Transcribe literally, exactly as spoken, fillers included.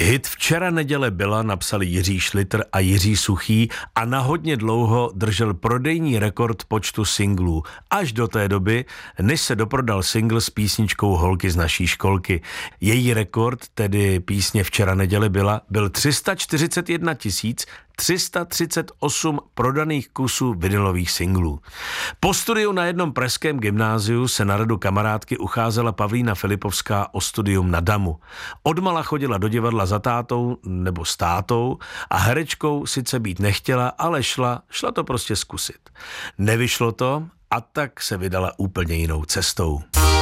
Hit Včera neděle byla napsali Jiří Šlitr a Jiří Suchý a na hodně dlouho držel prodejní rekord počtu singlů. Až do té doby, než se doprodal single s písničkou Holky z naší školky. Její rekord, tedy písně Včera neděle byla, byl tři sta čtyřicet jedna tisíc tři sta třicet osm prodaných kusů vinylových singlů. Po studiu na jednom pražském gymnáziu se na radu kamarádky ucházela Pavlína Filipovská o studium na Damu. Odmala chodila do divadla za tátou nebo s tátou a herečkou sice být nechtěla, ale šla, šla to prostě zkusit. Nevyšlo to a tak se vydala úplně jinou cestou.